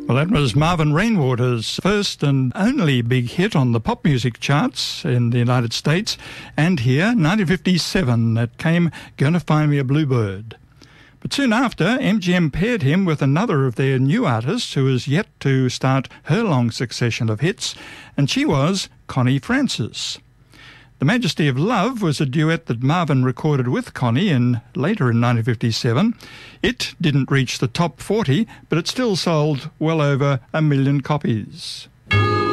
Well, that was Marvin Rainwater's first and only big hit on the pop music charts in the United States. And here, 1957, it came Gonna Find Me a Bluebird. But soon after, MGM paired him with another of their new artists who was yet to start her long succession of hits, and she was Connie Francis. The Majesty of Love was a duet that Marvin recorded with Connie later in 1957. It didn't reach the top 40, but it still sold well over 1 million copies.